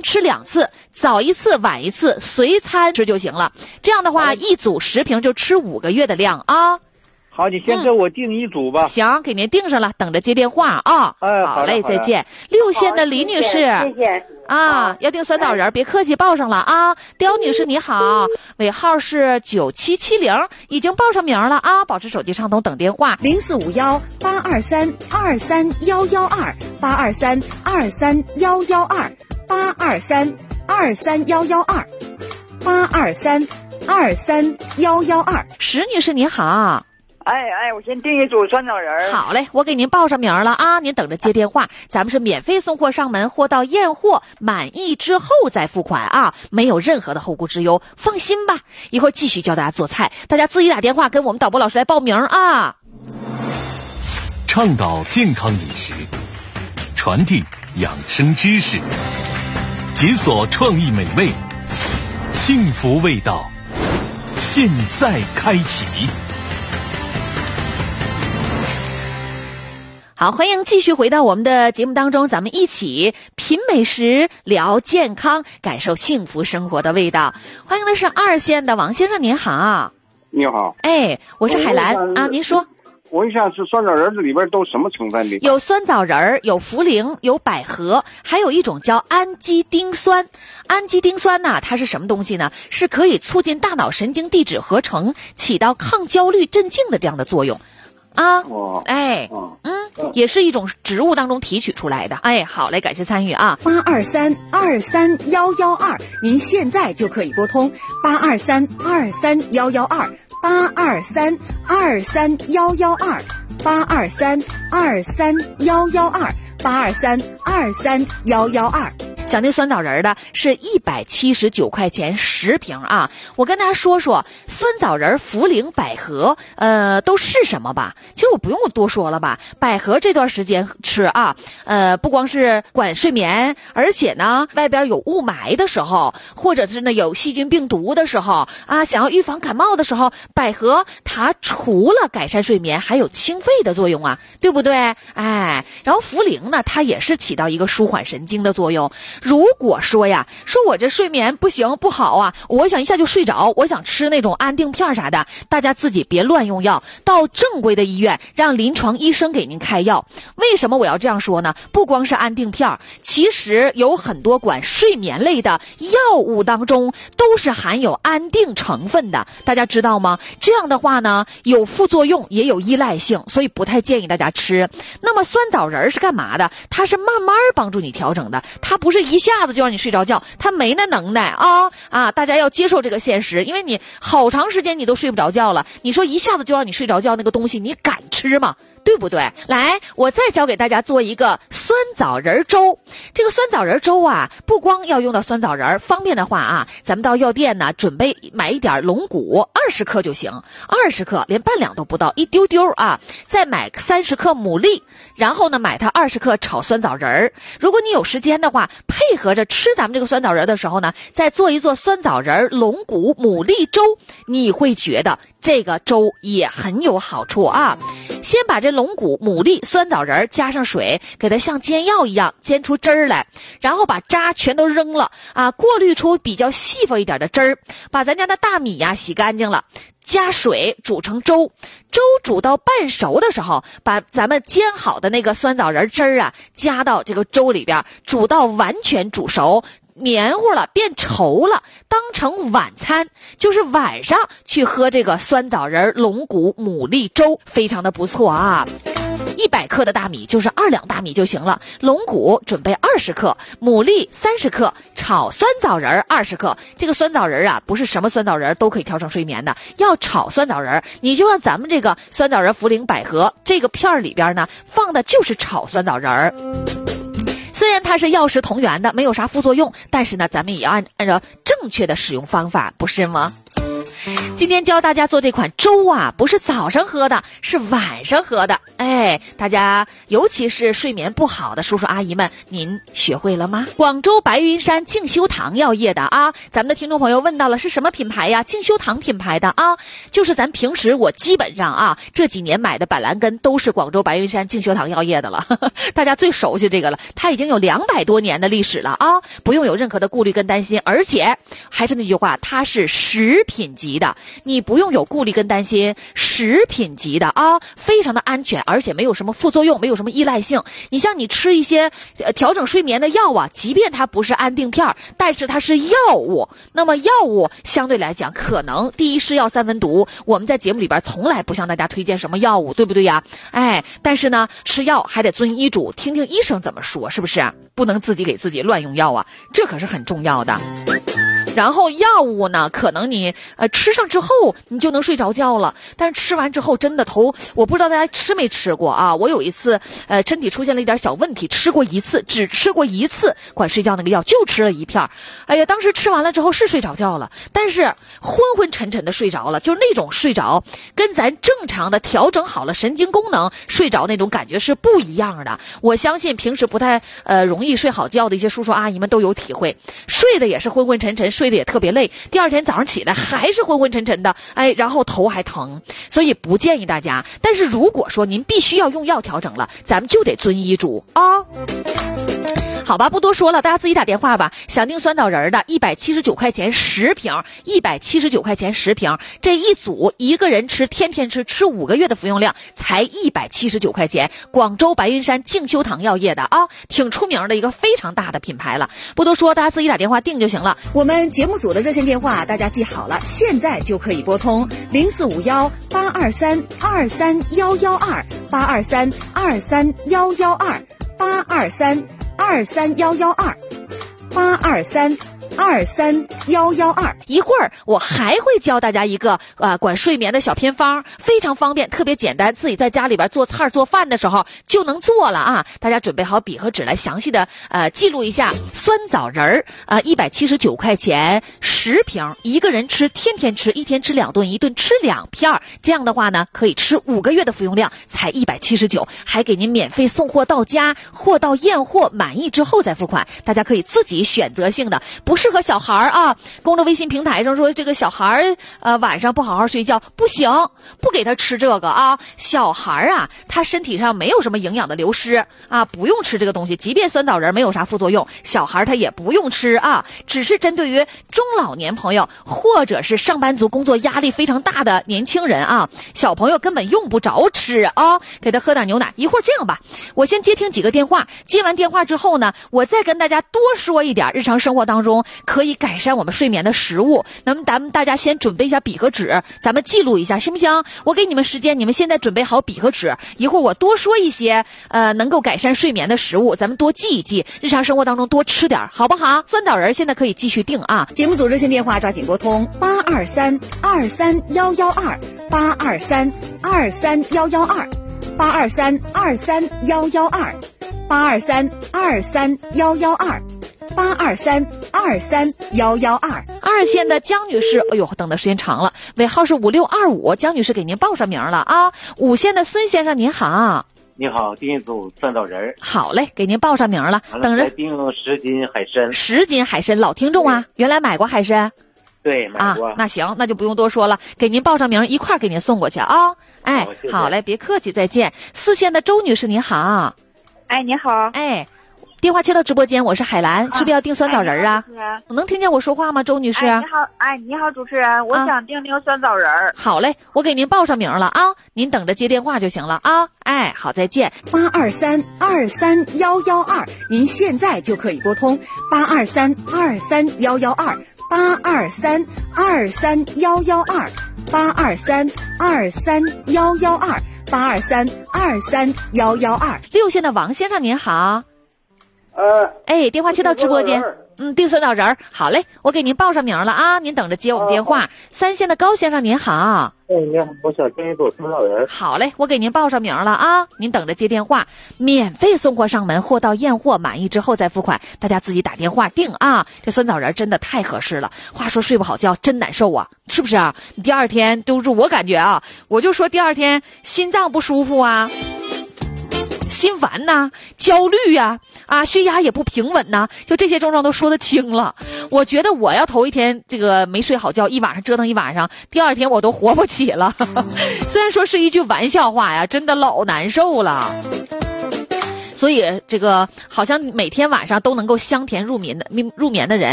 吃2次，早一次晚一次随餐吃就行了。这样的话一组10瓶就吃5个月的量啊。 好，你先给我订一组吧。 行，给您订上了，等着接电话啊。好嘞，再见。6线的李女士， 谢谢啊，要订酸枣仁，别客气，报上了啊。刁女士你好，尾号是9770，已经报上名了啊，保持手机畅通，等电话。 04518232112，823231112，823231112，823231112。 石女士你好。 我先订一组酸枣仁。 好嘞，我给您报上名了啊，您等着接电话。咱们是免费送货上门，货到验货，满意之后再付款啊，没有任何的后顾之忧，放心吧。一会儿继续教大家做菜，大家自己打电话跟我们导播老师来报名啊。 倡导健康饮食，传递养生知识，解锁创意美味，幸福味道，现在开启。 好，欢迎继续回到我们的节目当中，咱们一起品美食，聊健康，感受幸福生活的味道。欢迎的是2线的王先生，您好。 你好。 我是海兰啊，您说。 我想吃酸枣仁，这里边都什么成分的？ 有酸枣仁，有茯苓，有百合，还有一种叫氨基丁酸。氨基丁酸呢，它是什么东西呢？是可以促进大脑神经递质合成，起到抗焦虑镇静的这样的作用。也是一种植物当中提取出来的。好嘞，感谢参与啊。 823231112，您现在就可以拨通823231112，823231112，823231112，823231112。 想订酸枣仁的是179块钱10瓶啊！我跟大家说说酸枣仁、茯苓、百合，都是什么吧？其实我不用多说了吧。百合这段时间吃啊，不光是管睡眠，而且呢，外边有雾霾的时候，或者是呢有细菌病毒的时候啊，想要预防感冒的时候，百合它除了改善睡眠，还有清肺的作用啊，对不对？然后茯苓呢，它也是起到一个舒缓神经的作用。如果说我这睡眠不行不好啊，我想一下就睡着，我想吃那种安定片啥的，大家自己别乱用药，到正规的医院让临床医生给您开药。为什么我要这样说呢？不光是安定片，其实有很多管睡眠类的药物当中都是含有安定成分的，大家知道吗？这样的话呢，有副作用也有依赖性，所以不太建议大家吃。那么酸枣仁是干嘛的？它是慢慢帮助你调整的，它不是一下子就让你睡着觉，它没那能耐啊！大家要接受这个现实，因为你好长时间你都睡不着觉了，你说一下子就让你睡着觉，那个东西你敢吃吗？对不对？来，我再教给大家做一个酸枣仁粥。这个酸枣仁粥啊，不光要用到酸枣仁，方便的话啊，咱们到药店呢，准备买一点龙骨，20克就行，20克连半两都不到，一丢丢啊。再买30克牡蛎，然后呢，买它20克炒酸枣仁。如果你有时间的话，配合着吃咱们这个酸枣仁的时候呢，再做一做酸枣仁龙骨牡蛎粥，你会觉得这个粥也很有好处啊。先把这龙骨、牡蛎、酸枣仁加上水，给它像煎药一样煎出汁儿来，然后把渣全都扔了啊，过滤出比较细缝一点的汁儿，把咱家的大米呀洗干净了，加水煮成粥，粥煮到半熟的时候，把咱们煎好的那个酸枣仁汁儿啊加到这个粥里边，煮到完全煮熟，黏糊了，变稠了，当成晚餐，就是晚上去喝这个酸枣仁龙骨牡蛎粥，非常的不错啊。100克的大米就是2两大米就行了，龙骨准备20克，牡蛎30克，炒酸枣仁20克。这个酸枣仁啊，不是什么酸枣仁都可以调整睡眠的，要炒酸枣仁，你就像咱们这个酸枣仁、茯苓、百合这个片儿里边呢，放的就是炒酸枣仁。虽然它是药食同源的，没有啥副作用，但是呢，咱们也要按照正确的使用方法，不是吗？ 今天教大家做这款粥啊，不是早上喝的，是晚上喝的。哎，大家尤其是睡眠不好的叔叔阿姨们，您学会了吗？广州白云山静修堂药业的啊，咱们的听众朋友问到了是什么品牌呀？静修堂品牌的啊，就是咱平时我基本上啊这几年买的板蓝根都是广州白云山静修堂药业的了，大家最熟悉这个了，它已经有200多年的历史了啊，不用有任何的顾虑跟担心，而且还是那句话，它是食品级的，你不用有顾虑跟担心，食品级的啊，非常的安全，而且没有什么副作用，没有什么依赖性。你像你吃一些调整睡眠的药啊，即便它不是安定片，但是它是药物，那么药物相对来讲可能第一是药三分毒，我们在节目里边从来不向大家推荐什么药物，对不对呀？哎，但是呢，吃药还得遵医嘱，听听医生怎么说，是不是？不能自己给自己乱用药啊，这可是很重要的。然后药物呢，可能你吃上之后你就能睡着觉了，但是吃完之后真的头，我不知道大家吃没吃过啊？我有一次身体出现了一点小问题，吃过一次，只吃过一次管睡觉那个药，就吃了一片。哎呀，当时吃完了之后是睡着觉了，但是昏昏沉沉的睡着了，就是那种睡着跟咱正常的调整好了神经功能睡着那种感觉是不一样的。我相信平时不太容易睡好觉的一些叔叔阿姨们都有体会，睡的也是昏昏沉沉，睡的也特别累，第二天早上起来还是昏昏沉沉的，哎，然后头还疼，所以不建议大家。但是如果说您必须要用药调整了，咱们就得遵医嘱啊。好吧，不多说了，大家自己打电话吧。想订酸枣仁的179块钱10瓶，179块钱10瓶，这一组一个人吃，天天吃5个月的服用量才179块钱。广州白云山静修堂药业的啊，挺出名的一个非常大的品牌了。不多说，大家自己打电话订就行了。 我们节目组的热线电话大家记好了，现在就可以拨通04518232112，823231112，823231112，823231112。 一会儿我还会教大家一个管睡眠的小偏方，非常方便，特别简单，自己在家里边做菜做饭的时候就能做了啊！大家准备好笔和纸来详细的记录一下。酸枣仁179块钱10瓶，一个人吃，天天吃，一天吃2顿，一顿吃2片，这样的话呢，可以吃5个月的服用量，才179，还给您免费送货到家，货到验货满意之后再付款，大家可以自己选择性的，不适合小孩啊。公众微信平台上说这个小孩晚上不好好睡觉不行，不给他吃这个啊。小孩啊，他身体上没有什么营养的流失啊，不用吃这个东西。即便酸枣仁没有啥副作用，小孩他也不用吃啊，只是针对于中老年朋友或者是上班族工作压力非常大的年轻人啊，小朋友根本用不着吃啊，给他喝点牛奶。一会儿这样吧，我先接听几个电话，接完电话之后呢，我再跟大家多说一点日常生活当中可以改善我们睡眠的食物。那么咱们大家先准备一下笔和纸，咱们记录一下行不行？我给你们时间，你们现在准备好笔和纸，一会儿我多说一些能够改善睡眠的食物，咱们多记一记，日常生活当中多吃点，好不好？酸枣仁现在可以继续订啊。 节目组热线电话抓紧拨通82323112823231112，823231112，823231112。 二线的江女士，哎呦，等的时间长了，尾号是5625，江女士给您报上名了啊。5线的孙先生您好。 你好，订一组酸枣仁。 好嘞，给您报上名了。等着订10斤海参。 10斤海参，老听众啊，原来买过海参。 对，买过。 那行，那就不用多说了，给您报上名，一块儿给您送过去啊。哎，好嘞，别客气，再见。4线的周女士您好。 哎，你好。 哎，电话切到直播间，我是海兰，是不是要订酸枣仁啊？我能听见我说话吗，周女士？ 你好，你好，主持人，我想订酸枣仁。 好嘞，我给您报上名了啊，您等着接电话就行了啊。哎，好，再见。 823231112，您现在就可以拨通 823231112，823231112，823231112。6线的王先生您好。电话接到直播间。 订酸枣仁儿。好嘞，我给您报上名了啊，您等着接我们电话。3线的高先生您好。 你好，我想订一组酸枣仁。 好嘞，我给您报上名了啊，您等着接电话，免费送货上门，货到验货，满意之后再付款，大家自己打电话订啊。这酸枣仁真的太合适了，话说睡不好觉真难受啊，是不是啊？你第二天都是我感觉啊，我就说第二天心脏不舒服啊，心烦呐，焦虑呀，血压也不平稳呐，就这些症状都说得清了。我觉得我要头一天这个没睡好觉，一晚上折腾一晚上，第二天我都活不起了。虽然说是一句玩笑话呀，真的老难受了。所以这个好像每天晚上都能够香甜入眠的人，